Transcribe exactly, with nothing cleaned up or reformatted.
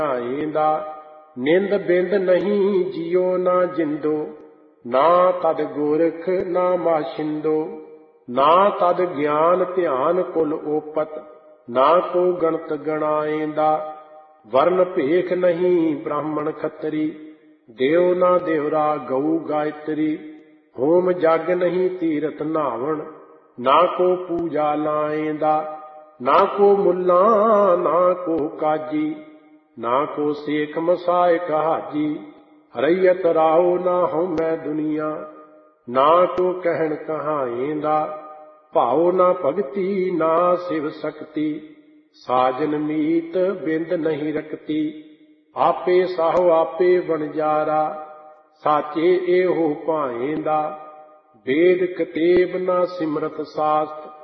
ਆਏਂਦਾ। ਨਿੰਦ ਬਿੰਦ ਨਹੀਂ ਜਿਉ ਨਾ ਜਿੰਦੋ, ਨਾ ਤਦ ਗੋਰਖ ਨਾ ਮਾਸ਼ਿੰਦੋ। ਨਾ ਤਦ ਗਿਆਨ ਧਿਆਨ ਕੁਲ ਓਪਤ, ਨਾ ਕੋ ਗਣਤ ਗਣਾਏਂਦਾ। ਵਰਨ ਭੇਖ ਨਹੀਂ ਬ੍ਰਾਹਮਣ ਖੱਤਰੀ, ਦੇਉ ਨਾ ਦੇਵਰਾ ਗਊ ਗਾਇਤਰੀ। ਹੋਮ ਜਗ ਨਹੀਂ ਤੀਰਥ ਨਾਵਣ, ਨਾ ਕੋ ਪੂਜਾ ਲਾਏਂਦਾ। ਨਾ ਕੋ ਮੁੱਲਾ ਨਾ ਕੋ ਕਾਜੀ, ਨਾ ਕੋ ਸੇਖ ਮਸਾਇਕ ਹਾਜੀ। ਰਈਅਤ ਰਾਉ ਨਾ ਹਉਮੈ ਦੁਨੀਆ, ਨਾ ਕੋ ਕਹਿਣ ਕਹਾਏਂਦਾ। ਭਾਉ ਨਾ ਭਗਤੀ ਨਾ ਸਿਵ ਸਕਤੀ, ਸਾਜਨ ਮੀਤ ਬਿੰਦ ਨਹੀਂ ਰਕਤੀ। ਆਪੇ ਸਾਹੋ ਆਪੇ ਵਣਜਾਰਾ, ਸਾਚੇ ਇਹੋ ਭਾਏਂਦਾ। ਵੇਦ ਕਤੇਬ ਨਾ ਸਿਮਰਤ ਸਾਸਤ,